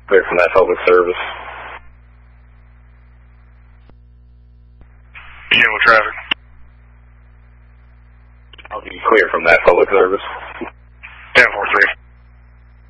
Clear from that public service. Begin with traffic. I'll be clear from that public service. 10-4-3.